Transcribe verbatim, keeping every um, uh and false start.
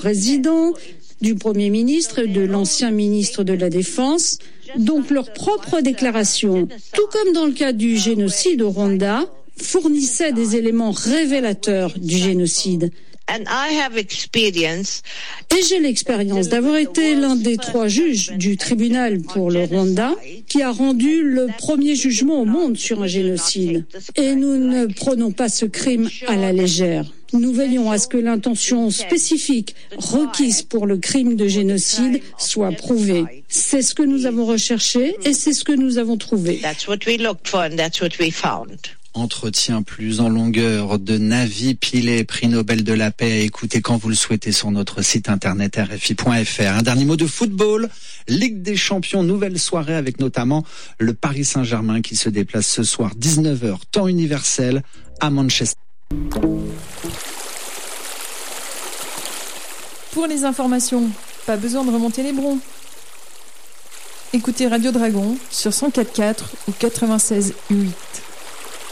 président, du Premier ministre et de l'ancien ministre de la Défense. Donc leurs propres déclarations, tout comme dans le cas du génocide au Rwanda, fournissaient des éléments révélateurs du génocide. Et j'ai l'expérience d'avoir été l'un des trois juges du tribunal pour le Rwanda qui a rendu le premier jugement au monde sur un génocide. Et nous ne prenons pas ce crime à la légère. Nous veillons à ce que l'intention spécifique requise pour le crime de génocide soit prouvée. C'est ce que nous avons recherché et c'est ce que nous avons trouvé. Entretien plus en longueur de Navi Pillay, prix Nobel de la paix, à écouter quand vous le souhaitez sur notre site internet R F I point F R. Un dernier mot de football, Ligue des Champions, nouvelle soirée avec notamment le Paris Saint-Germain qui se déplace ce soir dix-neuf heures, temps universel, à Manchester. Pour les informations, pas besoin de remonter les broncs. Écoutez Radio Dragon sur cent quatre virgule quatre ou quatre-vingt-seize virgule huit.